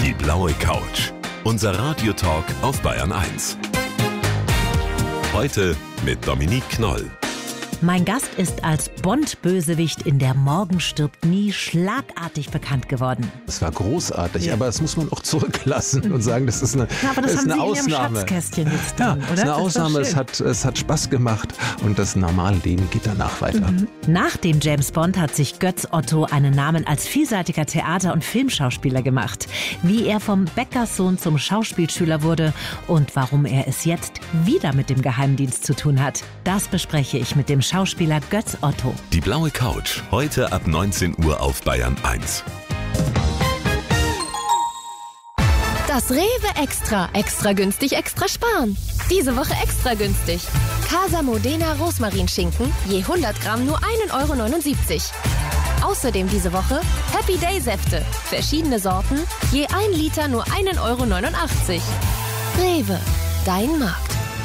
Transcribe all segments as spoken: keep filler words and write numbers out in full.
Die blaue Couch. Unser Radiotalk auf Bayern eins. Heute mit Dominique Knoll. Mein Gast ist als Bond-Bösewicht in Der Morgen stirbt nie schlagartig bekannt geworden. Es war großartig, Ja. aber das muss man auch zurücklassen und sagen, das ist eine, Ja, aber das, das ist haben eine Sie in Ihrem Ausnahme. Schatzkästchen jetzt Ja, drin, das oder? ist eine Das ist doch Ausnahme, es schön. hat, es hat Spaß gemacht und das normale Leben geht danach weiter. Mhm. Nach dem James Bond hat sich Götz Otto einen Namen als vielseitiger Theater- und Filmschauspieler gemacht. Wie er vom Bäckerssohn zum Schauspielschüler wurde und warum er es jetzt wieder mit dem Geheimdienst zu tun hat, das bespreche ich mit dem Schauspieler Götz Otto. Die blaue Couch. Heute ab neunzehn Uhr auf Bayern eins. Das Rewe Extra. Extra günstig, extra sparen. Diese Woche extra günstig. Casa Modena Rosmarinschinken, je hundert Gramm nur ein Euro neunundsiebzig. Außerdem diese Woche Happy Day Säfte. Verschiedene Sorten, je ein Liter nur ein Euro neunundachtzig. Rewe, dein Markt.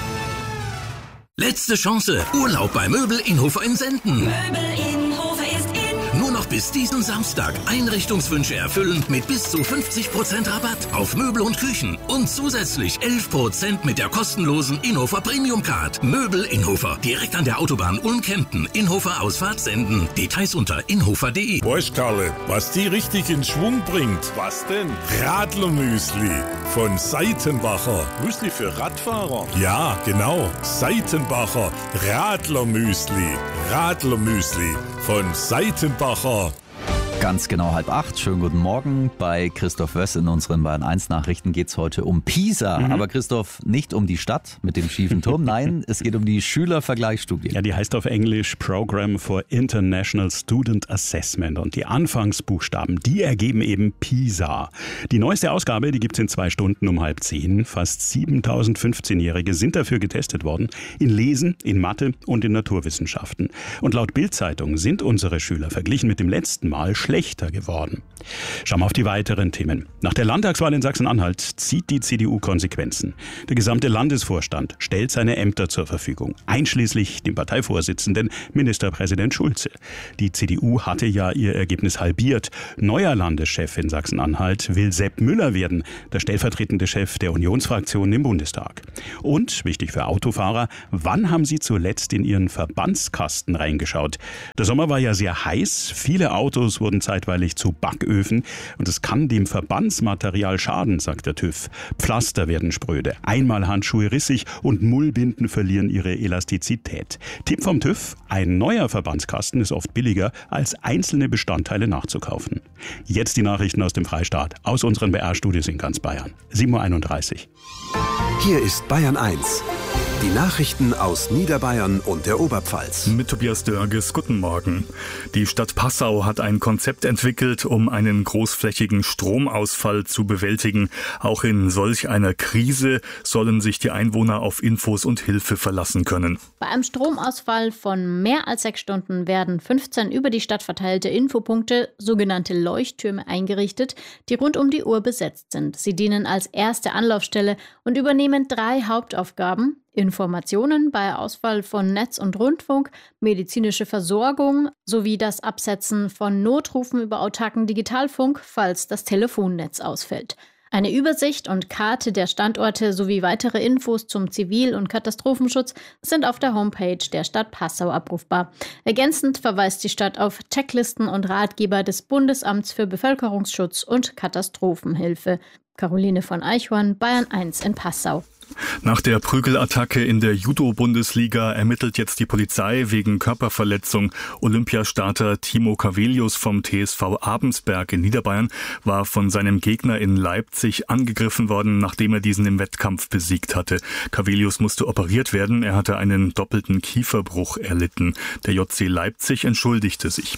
Letzte Chance. Urlaub bei Möbel Inhofer in Senden. Möbel Inhofer ist in. Nur noch bis diesen Samstag Einrichtungswünsche erfüllen mit bis zu fünfzig Prozent Rabatt auf Möbel und Küchen. Und zusätzlich elf Prozent mit der kostenlosen Inhofer Premium Card. Möbel Inhofer. Direkt an der Autobahn Ulm-Kempten. Inhofer Ausfahrt Senden. Details unter inhofer punkt de. Weißt Karle, was die richtig in Schwung bringt? Was denn? Radlermüsli von Seitenbacher. Müsli für Radfahrer? Ja, genau. Seitenbacher Radlermüsli. Radlermüsli von Seitenbacher. Ganz genau halb acht. Schönen guten Morgen. Bei Christoph Wöss in unseren Bayern eins Nachrichten geht es heute um Pisa. Mhm. Aber Christoph, nicht um die Stadt mit dem schiefen Turm. Nein, es geht um die Schülervergleichsstudie. Ja, die heißt auf Englisch Program for International Student Assessment. Und die Anfangsbuchstaben, die ergeben eben PISA. Die neueste Ausgabe, die gibt es in zwei Stunden um halb zehn. Fast siebentausend fünfzehnjährige sind dafür getestet worden. In Lesen, in Mathe und in Naturwissenschaften. Und laut Bild-Zeitung sind unsere Schüler verglichen mit dem letzten Mal schlechter geworden. Schauen wir auf die weiteren Themen. Nach der Landtagswahl in Sachsen-Anhalt zieht die C D U Konsequenzen. Der gesamte Landesvorstand stellt seine Ämter zur Verfügung, einschließlich dem Parteivorsitzenden Ministerpräsident Schulze. Die C D U hatte ja ihr Ergebnis halbiert. Neuer Landeschef in Sachsen-Anhalt will Sepp Müller werden, der stellvertretende Chef der Unionsfraktion im Bundestag. Und, wichtig für Autofahrer, wann haben Sie zuletzt in Ihren Verbandskasten reingeschaut? Der Sommer war ja sehr heiß, viele Autos wurden zeitweilig zu Backöfen und es kann dem Verbandsmaterial schaden, sagt der TÜV. Pflaster werden spröde, Einmalhandschuhe rissig und Mullbinden verlieren ihre Elastizität. Tipp vom TÜV: Ein neuer Verbandskasten ist oft billiger, als einzelne Bestandteile nachzukaufen. Jetzt die Nachrichten aus dem Freistaat, aus unseren B R-Studios in ganz Bayern. sieben Uhr einunddreißig. Hier ist Bayern eins. Die Nachrichten aus Niederbayern und der Oberpfalz. Mit Tobias Dörges, guten Morgen. Die Stadt Passau hat ein Konzept entwickelt, um einen großflächigen Stromausfall zu bewältigen. Auch in solch einer Krise sollen sich die Einwohner auf Infos und Hilfe verlassen können. Bei einem Stromausfall von mehr als sechs Stunden werden fünfzehn über die Stadt verteilte Infopunkte, sogenannte Leuchttürme, eingerichtet, die rund um die Uhr besetzt sind. Sie dienen als erste Anlaufstelle und übernehmen drei Hauptaufgaben: Informationen bei Ausfall von Netz und Rundfunk, medizinische Versorgung sowie das Absetzen von Notrufen über autarken Digitalfunk, falls das Telefonnetz ausfällt. Eine Übersicht und Karte der Standorte sowie weitere Infos zum Zivil- und Katastrophenschutz sind auf der Homepage der Stadt Passau abrufbar. Ergänzend verweist die Stadt auf Checklisten und Ratgeber des Bundesamts für Bevölkerungsschutz und Katastrophenhilfe. Caroline von Eichhorn, Bayern eins in Passau. Nach der Prügelattacke in der Judo-Bundesliga ermittelt jetzt die Polizei wegen Körperverletzung. Olympiastarter Timo Cavelius vom T S V Abensberg in Niederbayern war von seinem Gegner in Leipzig angegriffen worden, nachdem er diesen im Wettkampf besiegt hatte. Cavelius musste operiert werden. Er hatte einen doppelten Kieferbruch erlitten. Der J C Leipzig entschuldigte sich.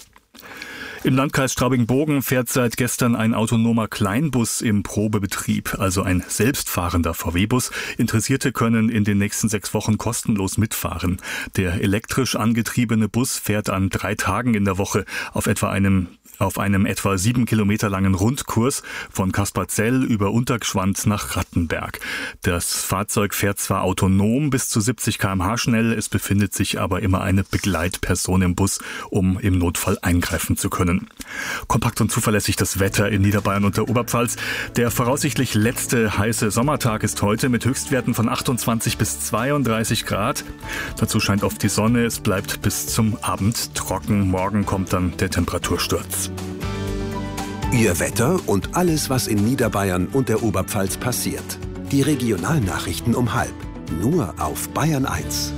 Im Landkreis Straubing-Bogen fährt seit gestern ein autonomer Kleinbus im Probebetrieb, also ein selbstfahrender V W-Bus. Interessierte können in den nächsten sechs Wochen kostenlos mitfahren. Der elektrisch angetriebene Bus fährt an drei Tagen in der Woche auf etwa einem auf einem etwa sieben Kilometer langen Rundkurs von Kasperzell über Untergschwand nach Rattenberg. Das Fahrzeug fährt zwar autonom bis zu siebzig Kilometer pro Stunde schnell, es befindet sich aber immer eine Begleitperson im Bus, um im Notfall eingreifen zu können. Regeln. Kompakt und zuverlässig das Wetter in Niederbayern und der Oberpfalz. Der voraussichtlich letzte heiße Sommertag ist heute mit Höchstwerten von achtundzwanzig bis zweiunddreißig Grad. Dazu scheint oft die Sonne. Es bleibt bis zum Abend trocken. Morgen kommt dann der Temperatursturz. Ihr Wetter und alles, was in Niederbayern und der Oberpfalz passiert. Die Regionalnachrichten um halb. Nur auf Bayern eins.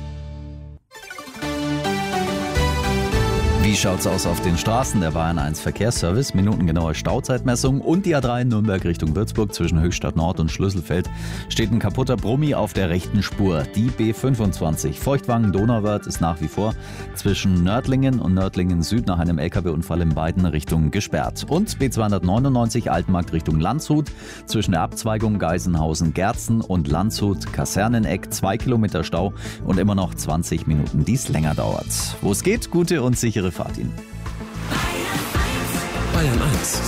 Wie schaut's aus auf den Straßen? Der Bayern eins Verkehrsservice, minutengenaue Stauzeitmessung und die A drei in Nürnberg Richtung Würzburg zwischen Höchstadt Nord und Schlüsselfeld steht ein kaputter Brummi auf der rechten Spur. Die B fünfundzwanzig Feuchtwangen-Donauwörth ist nach wie vor zwischen Nördlingen und Nördlingen Süd nach einem L K W-Unfall in beiden Richtungen gesperrt. Und B zweihundertneunundneunzig Altmarkt Richtung Landshut zwischen der Abzweigung Geisenhausen-Gerzen und Landshut-Kaserneneck zwei Kilometer Stau und immer noch zwanzig Minuten, die es länger dauert. Wo es geht, gute und sichere Fahrt Ihnen. Bayern eins.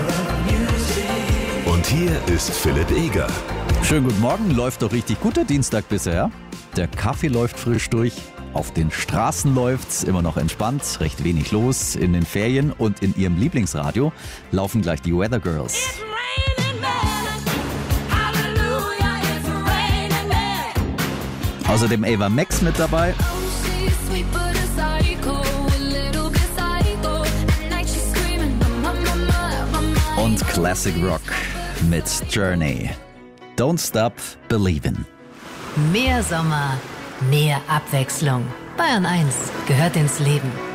Und hier ist Philipp Eger. Schönen guten Morgen, läuft doch richtig gut der Dienstag bisher. Der Kaffee läuft frisch durch, auf den Straßen läuft's immer noch entspannt, recht wenig los in den Ferien und in Ihrem Lieblingsradio laufen gleich die Weather Girls. Außerdem Ava Max mit dabei. Und Classic Rock mit Journey. Don't Stop Believin'. Mehr Sommer, mehr Abwechslung. Bayern eins gehört ins Leben.